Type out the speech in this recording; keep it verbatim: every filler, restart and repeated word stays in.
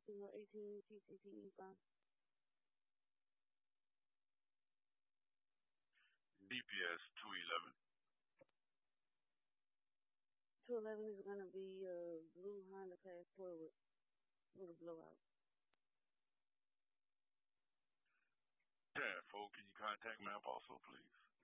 zero eighteen T T T E five. D P S two eleven. two eleven is going to be a blue Honda Passport with, with a blowout. ten four, can you contact map also, please?